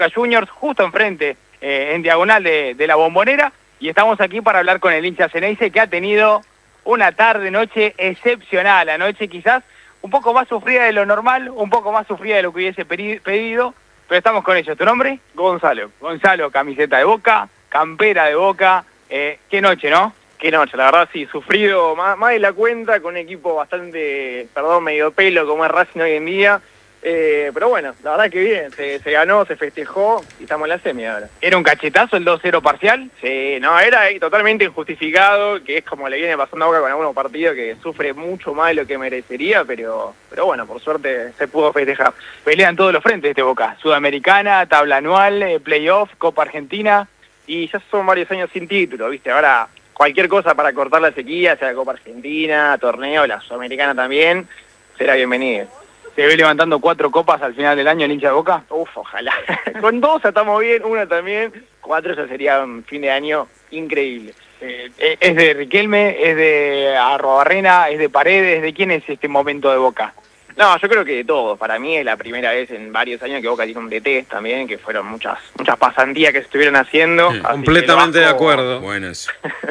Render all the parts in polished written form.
Juniors, justo enfrente, en diagonal de la Bombonera, y estamos aquí para hablar con el hincha Ceneice, que ha tenido una tarde-noche excepcional. Anoche quizás un poco más sufrida de lo normal, un poco más sufrida de lo que hubiese pedido, pero estamos con ellos. ¿Tu nombre? Gonzalo. Gonzalo, camiseta de Boca, campera de Boca. Qué noche, ¿no? Qué noche, la verdad sí, sufrido más de la cuenta, con un equipo bastante, medio pelo como es Racing hoy en día. Pero bueno, la verdad que bien, se ganó, se festejó y estamos en la semi ahora. ¿Era un cachetazo el 2-0 parcial? Sí, no, era totalmente injustificado, que es como le viene pasando a Boca con algunos partidos, que sufre mucho más de lo que merecería, pero bueno, por suerte se pudo festejar. Pelean todos los frentes este Boca, Sudamericana, tabla anual, playoff, Copa Argentina. Y ya son varios años sin título, ¿viste? Ahora cualquier cosa para cortar la sequía, sea Copa Argentina, torneo, la Sudamericana también, será bienvenido. ¿Se ve levantando 4 copas al final del año el hincha de Boca? Uf, ojalá. Con 2 estamos bien, 1 también, 4 ya sería un fin de año increíble. ¿Es de Riquelme, es de Arrobarrena, es de Paredes? ¿De quién es este momento de Boca? No, yo creo que de todos. Para mí es la primera vez en varios años que Boca tiene un DT también, que fueron muchas pasantías que se estuvieron haciendo. Sí, completamente de acuerdo. Buenas.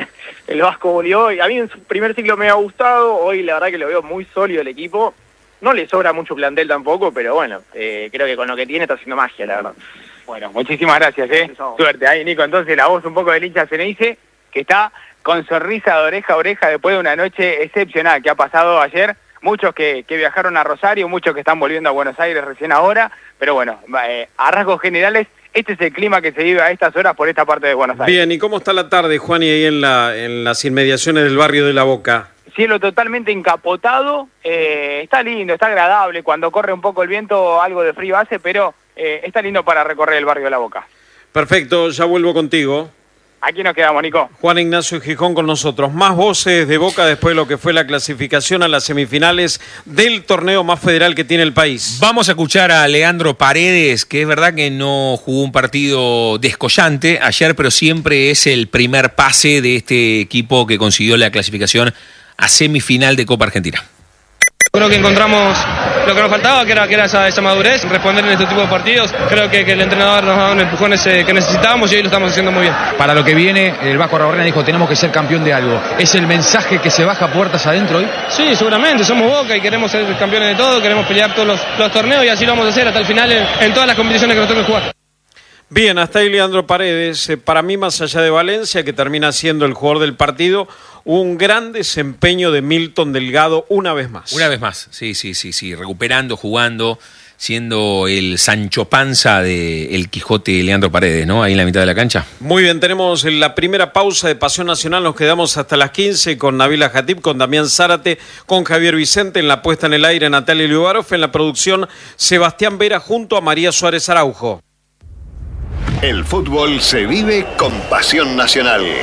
El Vasco volvió, y a mí en su primer ciclo me ha gustado, hoy la verdad que lo veo muy sólido el equipo. No le sobra mucho plantel tampoco, pero bueno, creo que con lo que tiene está haciendo magia, la verdad. Bueno, muchísimas gracias, Suerte. Ahí, Nico, entonces la voz un poco del hincha Ceneice, que está con sonrisa de oreja a oreja después de una noche excepcional que ha pasado ayer. Muchos que viajaron a Rosario, muchos que están volviendo a Buenos Aires recién ahora, pero bueno, a rasgos generales, este es el clima que se vive a estas horas por esta parte de Buenos Aires. Bien, ¿y cómo está la tarde, Juan, y ahí en las inmediaciones del barrio de La Boca? Cielo totalmente encapotado, está lindo, está agradable, cuando corre un poco el viento algo de frío hace, pero está lindo para recorrer el barrio de La Boca. Perfecto, ya vuelvo contigo. Aquí nos quedamos, Nico. Juan Ignacio Gijón con nosotros. Más voces de Boca después de lo que fue la clasificación a las semifinales del torneo más federal que tiene el país. Vamos a escuchar a Leandro Paredes, que es verdad que no jugó un partido descollante ayer, pero siempre es el primer pase de este equipo que consiguió la clasificación a semifinal de Copa Argentina. Creo que encontramos lo que nos faltaba, que era esa madurez, responder en este tipo de partidos. Creo que el entrenador nos ha dado un empujón que necesitábamos y hoy lo estamos haciendo muy bien. Para lo que viene, el Vasco Arrobarrena dijo, tenemos que ser campeón de algo. ¿Es el mensaje que se baja puertas adentro hoy? Sí, seguramente, somos Boca y queremos ser campeones de todo, queremos pelear todos los torneos y así lo vamos a hacer hasta el final en todas las competiciones que nos toque jugar. Bien, hasta ahí Leandro Paredes. Para mí, más allá de Valencia, que termina siendo el jugador del partido, un gran desempeño de Milton Delgado una vez más. Una vez más, sí, recuperando, jugando, siendo el Sancho Panza del Quijote Leandro Paredes, ¿no? Ahí en la mitad de la cancha. Muy bien, tenemos la primera pausa de Pasión Nacional, nos quedamos hasta las 15 con Nabila Jatib, con Damián Zárate, con Javier Vicente, en la puesta en el aire Natalia Liubarov, en la producción Sebastián Vera junto a María Suárez Araujo. El fútbol se vive con Pasión Nacional.